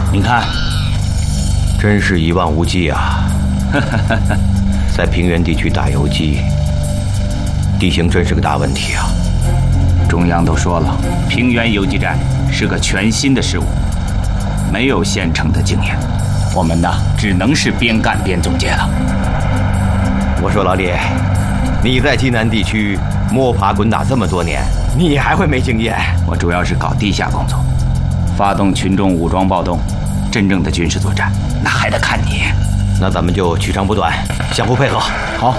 您看， 真是一望无际啊！在平原地区打游击，地形真是个大问题啊！ 中央都说了，平原游击战是个全新的事物，没有现成的经验，我们呢只能是边干边总结了。 我说老李，你在济南地区摸爬滚打这么多年，你还会没经验？ 我主要是搞地下工作，发动群众武装暴动，真正的军事作战那还得看你。 那咱们就取长补短，相互配合。 好。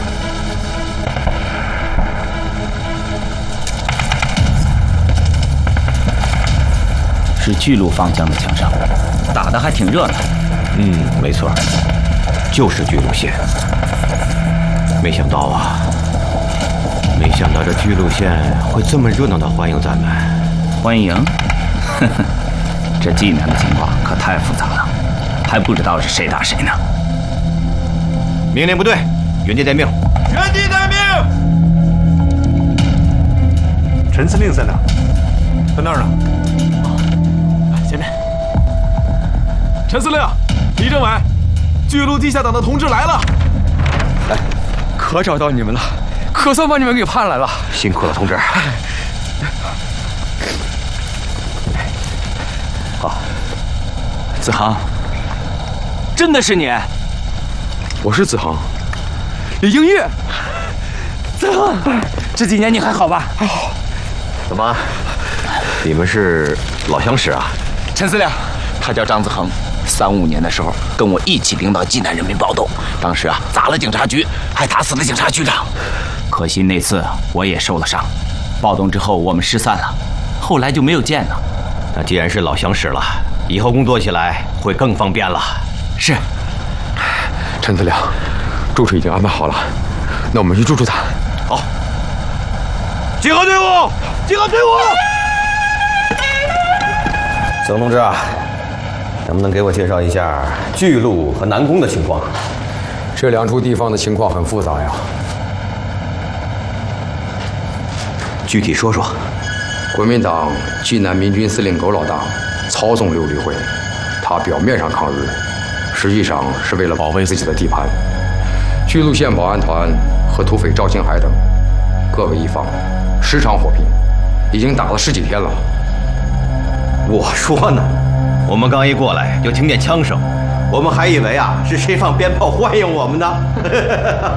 是巨鹿方向的枪声，打得还挺热闹。 没错，就是巨鹿县。没想到啊，没想到这巨鹿县会这么热闹的欢迎咱们。 欢迎？呵呵，这济南的情况可太复杂了，还不知道是谁打谁呢。 命令部队，原地待命。 原地待命。陈司令在哪？在那儿呢。前面。陈司令，李政委，巨鹿地下党的同志来了。 哎，可找到你们了，可算把你们给盼来了。 辛苦了，同志。 好，子航，真的是你？ 我是子航，李英月。 子航，这几年你还好吧？ 还好。 怎么？你们是老相识啊？ 陈司令，他叫张子恒，35年的时候跟我一起领导济南人民暴动，当时啊砸了警察局，还打死了警察局长。可惜那次我也受了伤，暴动之后我们失散了，后来就没有见了。 那既然是老相识了，以后工作起来会更方便了。 是。 陈司令，住处已经安排好了，那我们去住住他。 好。集合队伍，集合队伍。子恒同志啊，能不能给我介绍一下巨鹿和南宫的情况？ 这两处地方的情况很复杂呀。 具体说说。 国民党济南民军司令狗老大操纵刘立辉，他表面上抗日，实际上是为了保卫自己的地盘。巨鹿县保安团和土匪赵青海等各为一方，时常火拼，已经打了10几天了。 我说呢，我们刚一过来就听见枪声，我们还以为啊是谁放鞭炮欢迎我们呢。